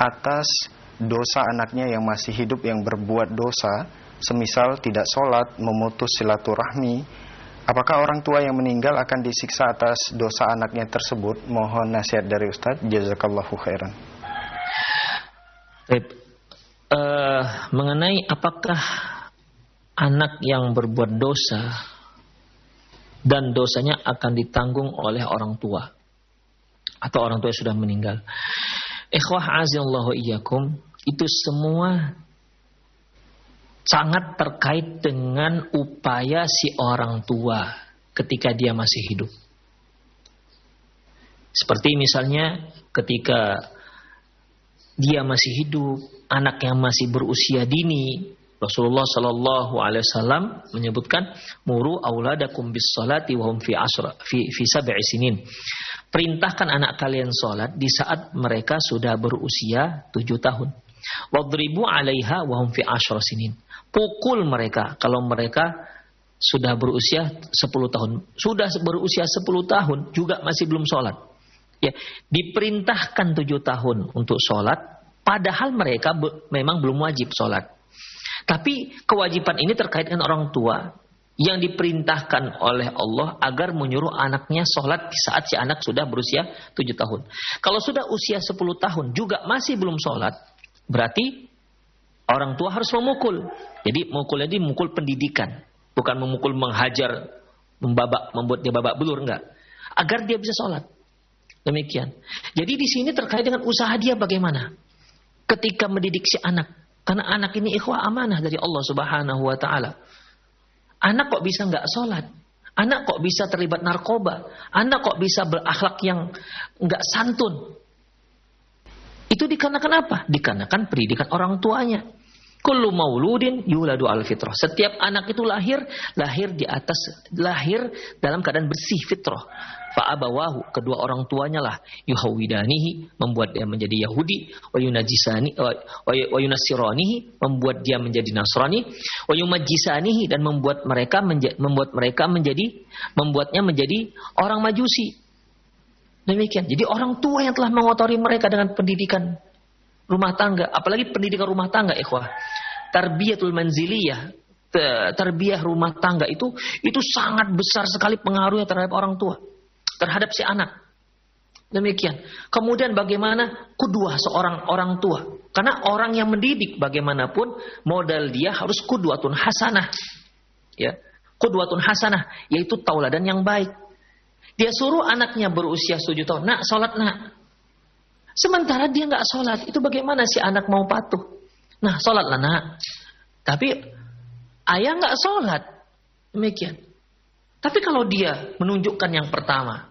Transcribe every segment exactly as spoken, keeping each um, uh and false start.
atas dosa anaknya yang masih hidup yang berbuat dosa, semisal tidak sholat, memutus silaturahmi, apakah orang tua yang meninggal akan disiksa atas dosa anaknya tersebut? Mohon nasihat dari Ustadz. Jazakallahu khairan. Baik. Uh, mengenai apakah anak yang berbuat dosa dan dosanya akan ditanggung oleh orang tua atau orang tua yang sudah meninggal. Ikhwah azallahu iyyakum, itu semua sangat terkait dengan upaya si orang tua ketika dia masih hidup. Seperti misalnya ketika dia masih hidup, anak yang masih berusia dini, Rasulullah Shallallahu Alaihi Wasallam menyebutkan, muru auladakum bis salati wahum fi asra fi fi sab'i sinin. Perintahkan anak kalian sholat di saat mereka sudah berusia tujuh tahun. Wadribu alaiha wahum fi ashra sinin. Pukul mereka kalau mereka sudah berusia sepuluh tahun. Sudah berusia sepuluh tahun juga masih belum sholat. Ya, diperintahkan tujuh tahun untuk sholat, padahal mereka be- memang belum wajib sholat. Tapi kewajiban ini terkait dengan orang tua yang diperintahkan oleh Allah agar menyuruh anaknya sholat di saat si anak sudah berusia tujuh tahun. Kalau sudah usia sepuluh tahun juga masih belum sholat, berarti orang tua harus memukul. Jadi memukulnya ini memukul pendidikan, bukan memukul menghajar, membabak, membuat dia babak belur, enggak. Agar dia bisa sholat. Demikian. Jadi di sini terkait dengan usaha dia bagaimana ketika mendidik si anak. Karena anak ini ikhwah amanah dari Allah Subhanahu wa taala. Anak kok bisa enggak sholat? Anak kok bisa terlibat narkoba? Anak kok bisa berakhlak yang enggak santun? Itu dikarenakan apa? Dikarenakan pendidikan orang tuanya. Kullu mauludin yuladu al fitrah. Setiap anak itu lahir, lahir di atas, lahir dalam keadaan bersih fitrah. Fa'abawahu, kedua orang tuanya lah, yuhawidanihi, membuat dia menjadi Yahudi, wa yunajisani, wa yunasiranihi, membuat dia menjadi Nasrani, wa yumajisanihi, dan membuat mereka menja- membuat mereka menjadi membuatnya menjadi orang Majusi. Demikian. Jadi orang tua yang telah mengotori mereka dengan pendidikan rumah tangga, apalagi pendidikan rumah tangga, ikhwah. Tarbiyatul manziliyah, tarbiyah rumah tangga itu itu sangat besar sekali pengaruhnya terhadap orang tua, terhadap si anak. Demikian. Kemudian bagaimana kudwah seorang orang tua? Karena orang yang mendidik bagaimanapun modal dia harus kudwatun hasanah. Ya, kudwatun hasanah, yaitu tauladan yang baik. Dia suruh anaknya berusia tujuh tahun, nak sholat nak. Sementara dia nggak sholat, itu bagaimana si anak mau patuh? Nah, sholatlah nak. Tapi ayah nggak sholat, demikian. Tapi kalau dia menunjukkan yang pertama,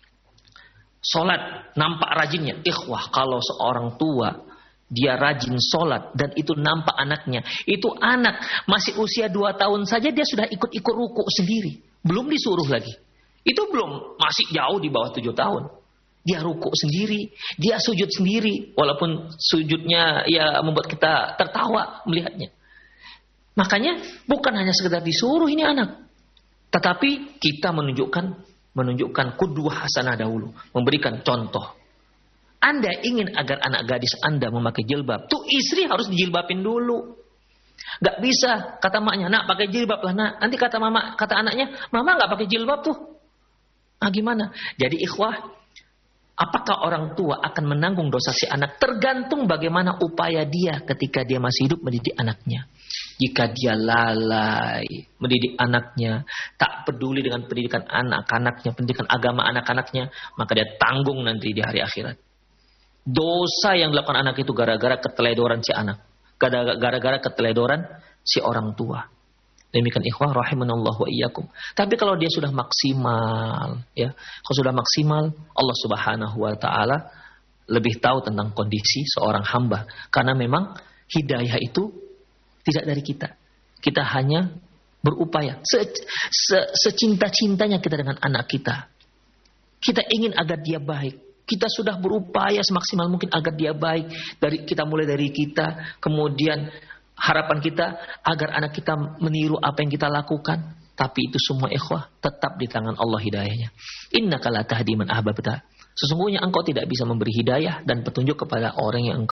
sholat, nampak rajinnya. Ikhwah, kalau seorang tua dia rajin sholat dan itu nampak anaknya, itu anak masih usia dua tahun saja dia sudah ikut-ikut ruku sendiri, belum disuruh lagi. Itu belum, masih jauh di bawah tujuh tahun. Dia ruku sendiri, dia sujud sendiri, walaupun sujudnya ya membuat kita tertawa melihatnya. Makanya bukan hanya sekedar disuruh ini anak, tetapi kita menunjukkan menunjukkan qudwah hasanah dahulu, memberikan contoh. Anda ingin agar anak gadis Anda memakai jilbab, tuh istri harus dijilbabin dulu. Gak bisa kata maknya, nak pakai jilbab lah nak. Nanti kata mama, kata anaknya, mama gak pakai jilbab tuh. Nah gimana? Jadi ikhwah, apakah orang tua akan menanggung dosa si anak? Tergantung bagaimana upaya dia ketika dia masih hidup mendidik anaknya. Jika dia lalai mendidik anaknya, tak peduli dengan pendidikan anak-anaknya, pendidikan agama anak-anaknya, maka dia tanggung nanti di hari akhirat. Dosa yang dilakukan anak itu gara-gara keteledoran si anak, gara-gara keteledoran si orang tua. Demikian ikhwah rahimanallah wa iyyakum. Tapi kalau dia sudah maksimal, ya, kalau sudah maksimal, Allah Subhanahu wa taala lebih tahu tentang kondisi seorang hamba, karena memang hidayah itu tidak dari kita. Kita hanya berupaya se, se, secinta-cintanya kita dengan anak kita. Kita ingin agar dia baik. Kita sudah berupaya semaksimal mungkin agar dia baik. Dari kita mulai dari kita, kemudian harapan kita agar anak kita meniru apa yang kita lakukan. Tapi itu semua ikhwah tetap di tangan Allah hidayahnya. Innaka la tahdi man ahbabta. Sesungguhnya engkau tidak bisa memberi hidayah dan petunjuk kepada orang yang engkau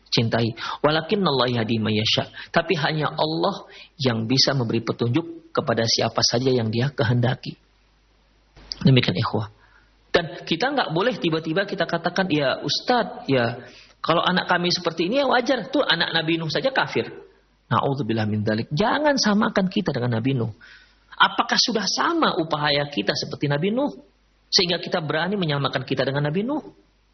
cintai. Walakinnallaha yahdi may yasha. Tapi hanya Allah yang bisa memberi petunjuk kepada siapa saja yang Dia kehendaki. Demikian ikhwah. Dan kita nggak boleh tiba-tiba kita katakan, ya Ustadz, ya kalau anak kami seperti ini ya wajar. Tuh anak Nabi Nuh saja kafir. Na'udzubillah min dzalik. Jangan samakan kita dengan Nabi Nuh. Apakah sudah sama upaya kita seperti Nabi Nuh? Sehingga kita berani menyamakan kita dengan Nabi Nuh.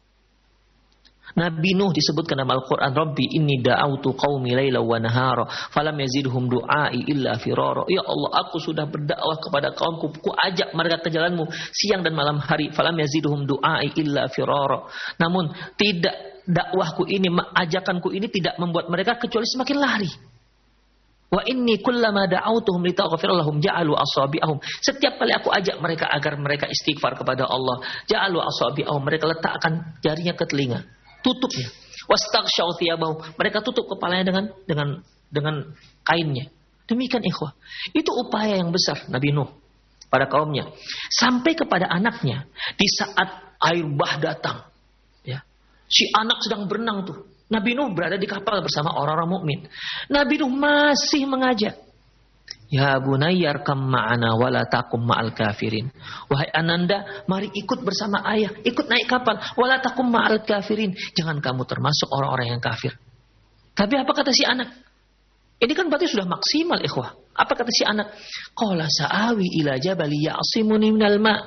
Nabi Nuh disebutkan dalam Al-Quran, Rabbi inni da'autu qawmi layla wa nahara falam yazidhum du'ai illa firara. Ya Allah, aku sudah berdakwah kepada kaumku, ku ajak mereka ke jalanmu siang dan malam hari, falam yazidhum du'ai illa firara. Namun tidak, dakwahku ini, ajakanku ini tidak membuat mereka kecuali semakin lari. Wa inni kullama da'autuhum litaghfira lahum ja'alu asabi'ahum. Setiap kali aku ajak mereka agar mereka istighfar kepada Allah, ja'alu asabi'ahum, mereka letakkan jarinya ke telinga, tutupnya. Wastaghshaw thiyabahum, mereka tutup kepalanya dengan dengan dengan kainnya. Demikian ikhwah. Itu upaya yang besar Nabi Nuh pada kaumnya. Sampai kepada anaknya di saat air bah datang. Ya. Si anak sedang berenang tuh. Nabi Nuh berada di kapal bersama orang-orang mukmin. Nabi Nuh masih mengajak. Ya bunayyar kam ma'ana wala takum ma'al kafirin. Wahai ananda, mari ikut bersama ayah, ikut naik kapal. Wala takum ma'al kafirin. Jangan kamu termasuk orang-orang yang kafir. Tapi apa kata si anak? Ini kan berarti sudah maksimal ikhwah. Apa kata si anak? Qala sa'awi ila jabali ya'simuni minal ma'.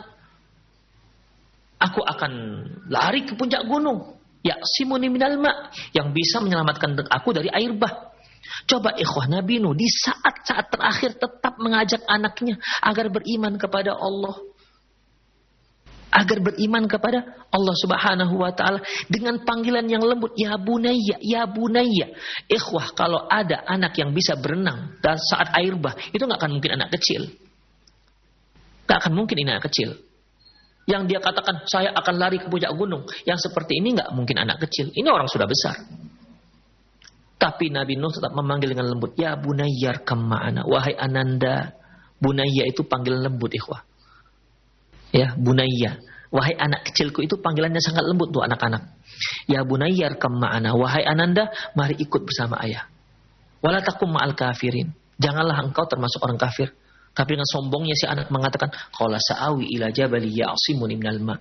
Aku akan lari ke puncak gunung. Ya'simuni minal ma', yang bisa menyelamatkan aku dari air bah. Coba ikhwah, Nabi Nuh di saat-saat terakhir tetap mengajak anaknya agar beriman kepada Allah. Agar beriman kepada Allah Subhanahu wa taala dengan panggilan yang lembut, ya bunayya, ya bunayya. Ikhwah, kalau ada anak yang bisa berenang dan saat air bah, itu enggak akan mungkin anak kecil. Enggak akan mungkin ini anak kecil. Yang dia katakan, saya akan lari ke puncak gunung. Yang seperti ini enggak mungkin anak kecil. Ini orang sudah besar. Tapi Nabi Nuh tetap memanggil dengan lembut. Ya bunayyar kam ma'ana. Wahai ananda. Bunayya itu panggilan lembut ikhwah. Ya bunayya. Wahai anak kecilku, itu panggilannya sangat lembut tuh anak-anak. Ya bunayyar kam ma'ana. Wahai ananda, mari ikut bersama ayah. Wala takum ma'al kafirin. Janganlah engkau termasuk orang kafir. Tapi dengan sombongnya si anak mengatakan, qala sa'awi ila jabali ya'simuni minal ma'.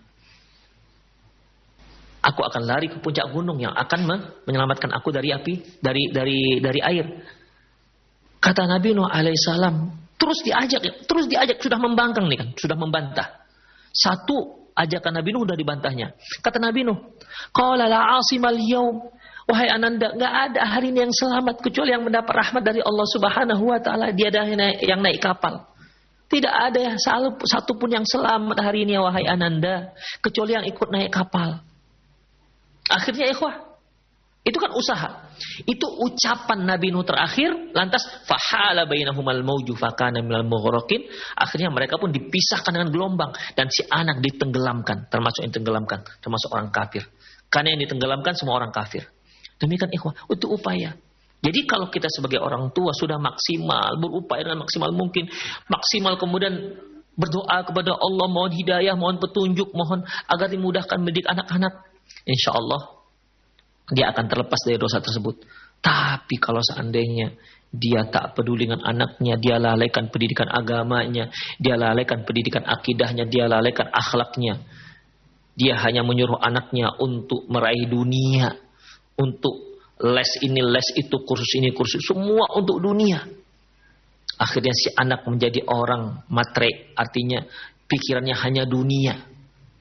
Aku akan lari ke puncak gunung yang akan menyelamatkan aku dari api, dari dari dari air. Kata Nabi Nuh alaihissalam, terus diajak, terus diajak, sudah membangkang nih kan, sudah membantah. Satu ajakan Nabi Nuh sudah dibantahnya. Kata Nabi Nuh, qala la 'asimal yaum. Wahai ananda, enggak ada hari ini yang selamat kecuali yang mendapat rahmat dari Allah Subhanahu wa taala. Dia dah yang naik kapal. Tidak ada satu pun yang selamat hari ini wahai ananda kecuali yang ikut naik kapal. Akhirnya ikhwah, itu kan usaha. Itu ucapan Nabi Nuh terakhir, lantas fahala bainahumal mauju fakana minal mughraqin. Akhirnya mereka pun dipisahkan dengan gelombang dan si anak ditenggelamkan, termasuk yang tenggelamkan, termasuk orang kafir. Karena yang ditenggelamkan semua orang kafir. Demikian ikhwah, itu upaya. Jadi kalau kita sebagai orang tua sudah maksimal, berupaya dengan maksimal mungkin, maksimal kemudian berdoa kepada Allah, mohon hidayah, mohon petunjuk, mohon agar dimudahkan mendidik anak-anak. Insya Allah dia akan terlepas dari dosa tersebut. Tapi kalau seandainya dia tak peduli dengan anaknya, dia lalaikan pendidikan agamanya, dia lalaikan pendidikan akidahnya, dia lalaikan akhlaknya, dia hanya menyuruh anaknya untuk meraih dunia, untuk les ini, les itu, kursus ini, kursus, semua untuk dunia. Akhirnya si anak menjadi orang matre, artinya pikirannya hanya dunia.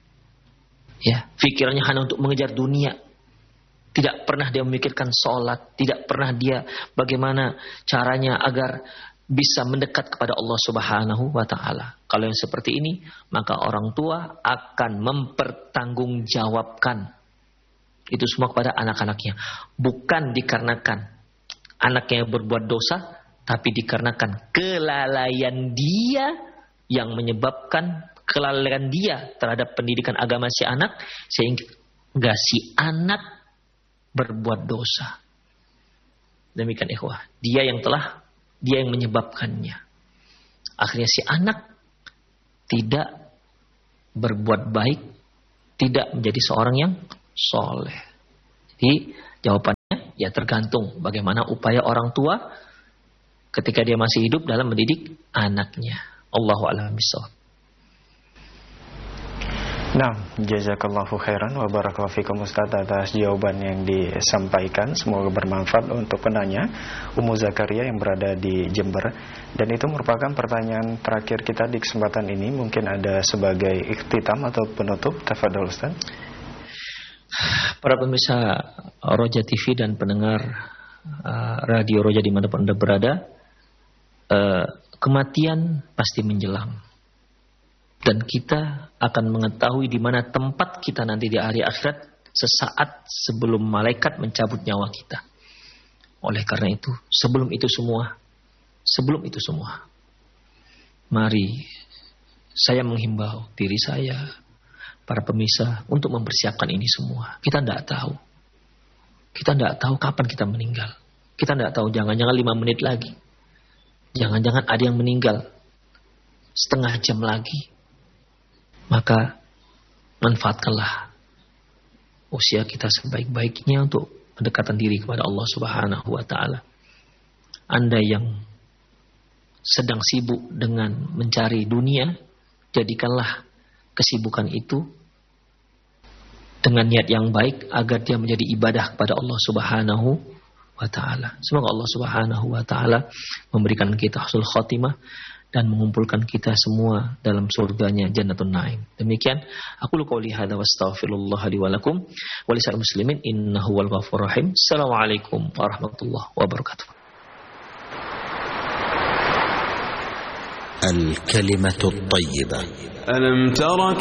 Ya, pikirannya hanya untuk mengejar dunia. Tidak pernah dia memikirkan sholat, tidak pernah dia bagaimana caranya agar bisa mendekat kepada Allah Subhanahu wa taala. Kalau yang seperti ini, maka orang tua akan mempertanggungjawabkan itu semua kepada anak-anaknya. Bukan dikarenakan anaknya yang berbuat dosa, tapi dikarenakan kelalaian dia yang menyebabkan kelalaian dia terhadap pendidikan agama si anak, sehingga si anak berbuat dosa. Demikian ikhwah, dia yang telah, dia yang menyebabkannya. Akhirnya si anak tidak berbuat baik, tidak menjadi seorang yang soleh. Jadi jawabannya Ya tergantung bagaimana upaya orang tua ketika dia masih hidup dalam mendidik anaknya. Allahu a'lam bishawab. Nah, jazakallahu khairan wa barakallahu fikum Ustaz atas jawaban yang disampaikan. Semoga bermanfaat untuk penanya Ummu Zakaria yang berada di Jember. Dan itu merupakan pertanyaan terakhir kita di kesempatan ini. Mungkin ada sebagai ikhtitam atau penutup. Tafadhol Ustaz. Para pemirsa Roja T V dan pendengar uh, Radio Roja dimanapun Anda berada, uh, kematian pasti menjelang. Dan kita akan mengetahui di mana tempat kita nanti di hari akhirat sesaat sebelum malaikat mencabut nyawa kita. Oleh karena itu, sebelum itu semua, sebelum itu semua, mari saya menghimbau diri saya, para pemirsa, untuk mempersiapkan ini semua. Kita tidak tahu. Kita tidak tahu kapan kita meninggal. Kita tidak tahu, jangan-jangan lima menit lagi. Jangan-jangan ada yang meninggal setengah jam lagi. Maka manfaatkanlah usia kita sebaik-baiknya untuk pendekatan diri kepada Allah Subhanahu wa taala. Anda yang sedang sibuk dengan mencari dunia, jadikanlah kesibukan itu dengan niat yang baik agar dia menjadi ibadah kepada Allah Subhanahu wa taala. Semoga Allah Subhanahu wa taala memberikan kita husnul khotimah dan mengumpulkan kita semua dalam surganya Jannatun Naim. Demikian aku qouli hadza wastaghfirullah li wa lakum wa lisal muslimin innahu wal ghafurur rahim. Assalamualaikum warahmatullahi wabarakatuh. Al kalimatu thayyibah. Alam tara